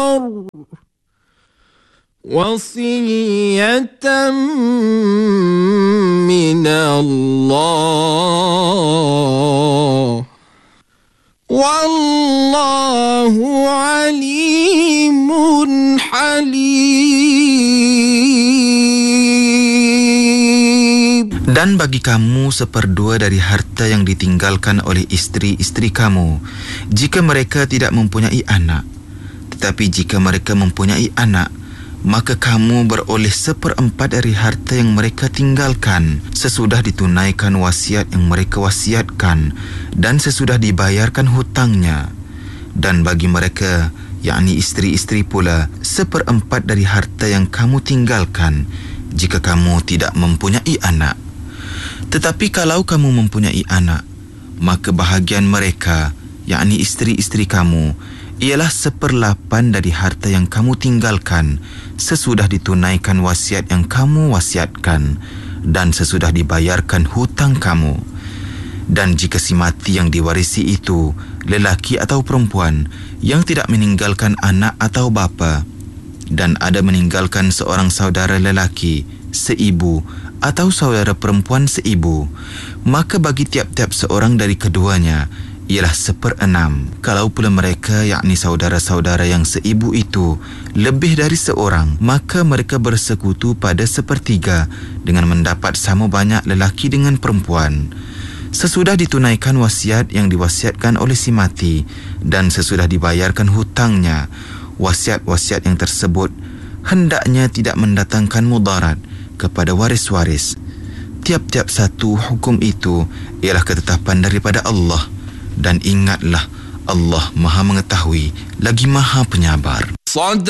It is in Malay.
وصية من الله والله عليم حليم. Dan bagi kamu 1/2 dari harta yang ditinggalkan oleh isteri-isteri kamu, jika mereka tidak mempunyai anak. Tetapi jika mereka mempunyai anak, maka kamu beroleh 1/4 dari harta yang mereka tinggalkan sesudah ditunaikan wasiat yang mereka wasiatkan dan sesudah dibayarkan hutangnya. Dan bagi mereka, yakni isteri-isteri pula, 1/4 dari harta yang kamu tinggalkan jika kamu tidak mempunyai anak. Tetapi kalau kamu mempunyai anak, maka bahagian mereka, yakni isteri-isteri kamu, ialah 1/8 dari harta yang kamu tinggalkan sesudah ditunaikan wasiat yang kamu wasiatkan dan sesudah dibayarkan hutang kamu. Dan jika si mati yang diwarisi itu lelaki atau perempuan yang tidak meninggalkan anak atau bapa dan ada meninggalkan seorang saudara lelaki, seibu atau saudara perempuan seibu, maka bagi tiap-tiap seorang dari keduanya ialah 1/6. Kalau pula mereka, yakni saudara-saudara yang seibu itu lebih dari seorang, maka mereka bersekutu pada 1/3 dengan mendapat sama banyak lelaki dengan perempuan. Sesudah ditunaikan wasiat yang diwasiatkan oleh si mati dan sesudah dibayarkan hutangnya, wasiat-wasiat yang tersebut hendaknya tidak mendatangkan mudarat kepada waris-waris. Tiap-tiap satu hukum itu ialah ketetapan daripada Allah. Dan ingatlah, Allah Maha mengetahui lagi Maha penyabar.